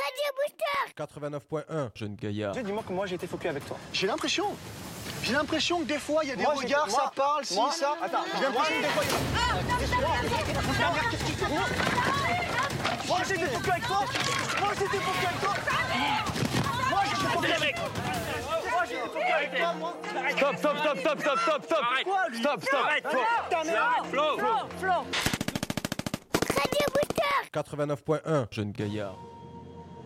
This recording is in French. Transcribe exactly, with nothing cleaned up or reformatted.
Radio Booster quatre-vingt-neuf point un, jeune gaillard. Dis-moi que moi j'ai été focus avec toi. J'ai l'impression. J'ai l'impression que des fois, il y a des Moi, regards, j'ai- moi- ça parle, si, moi- ça. Attends, j'ai l'impression que des fois, il y a... Qu'est-ce que tu fais? Moi j'ai été focus avec toi. Moi j'ai été focus avec toi. Moi j'ai été focus avec toi. Moi j'ai été focus avec toi, moi. Stop, stop, stop, stop, stop, stop, stop. Quoi, lui? Stop, stop. Arrête, Flo. Flo. Flo. Flo. Radio Booster quatre-vingt-neuf point un, jeune gaillard.